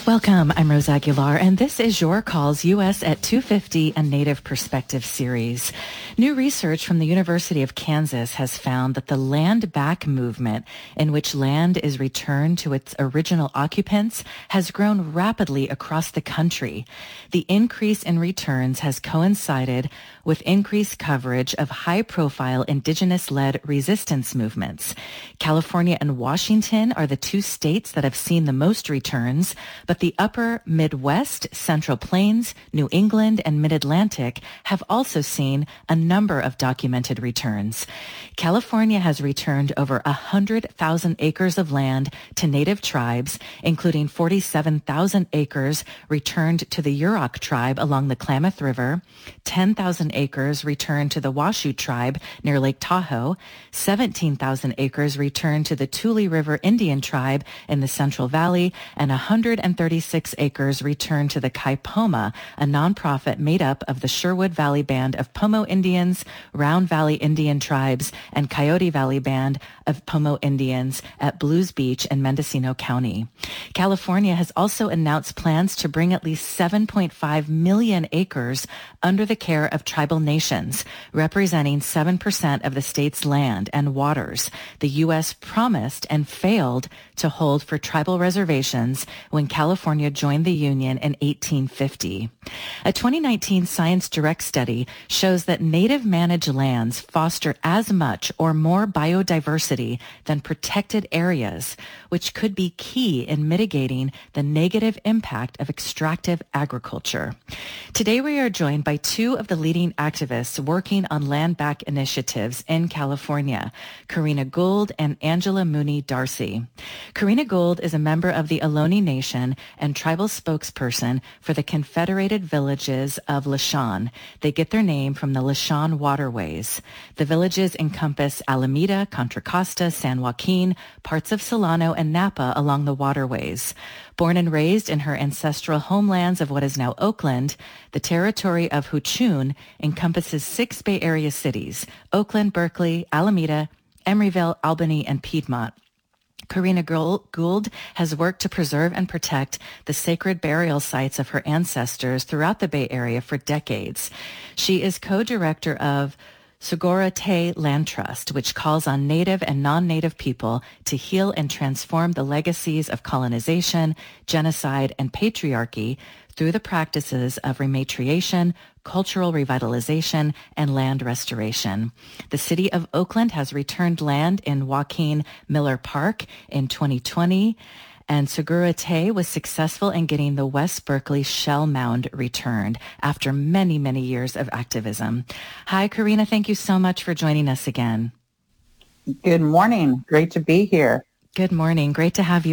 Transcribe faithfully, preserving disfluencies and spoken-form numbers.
Welcome, I'm Rose Aguilar, and this is Your Calls U S at two fifty, a Native Perspective series. New research from the University of Kansas has found that the land back movement, in which land is returned to its original occupants, has grown rapidly across the country. The increase in returns has coincided with increased coverage of high-profile indigenous-led resistance movements. California and Washington are the two states that have seen the most returns, but the upper Midwest, Central Plains, New England, and Mid-Atlantic have also seen a number of documented returns. California has returned over one hundred thousand acres of land to Native tribes, including forty-seven thousand acres returned to the Yurok tribe along the Klamath River, ten thousand acres returned to the Washoe tribe near Lake Tahoe, seventeen thousand acres returned to the Tule River Indian tribe in the Central Valley, and one hundred thirty-six acres returned to the Kaipoma, a nonprofit made up of the Sherwood Valley Band of Pomo Indians, Round Valley Indian tribes, and Coyote Valley Band of Pomo Indians at Blues Beach in Mendocino County. California has also announced plans to bring at least seven point five million acres under the care of tribal nations, representing seven percent of the state's land and waters. The U S promised and failed to hold for tribal reservations when California joined the Union in eighteen fifty. A twenty nineteen Science Direct study shows that native managed lands foster as much or more biodiversity than protected areas, which could be key in mitigating the negative impact of extractive agriculture. Today we are joined by two of the leading activists working on land back initiatives in California, Karina Gould and Angela Mooney Darcy. Karina Gould is a member of the Ohlone Nation and tribal spokesperson for the Confederated Villages of Lisjan. They get their name from the Lisjan waterways. The villages encompass Alameda, Contra Costa, San Joaquin, parts of Solano, and Napa along the waterways. Born and raised in her ancestral homelands of what is now Oakland, the territory of Huchun encompasses six Bay Area cities: Oakland, Berkeley, Alameda, Emeryville, Albany, and Piedmont. Karina Gould has worked to preserve and protect the sacred burial sites of her ancestors throughout the Bay Area for decades. She is co-director of Sogorea Te Land Trust, which calls on Native and non-Native people to heal and transform the legacies of colonization, genocide, and patriarchy through the practices of rematriation, cultural revitalization, and land restoration. The city of Oakland has returned land in Joaquin Miller Park in twenty twenty, and Sogorea Te was successful in getting the West Berkeley Shell Mound returned after many, many years of activism. Hi, Karina. Thank you so much for joining us again. Good morning. Great to be here. Good morning. Great to have you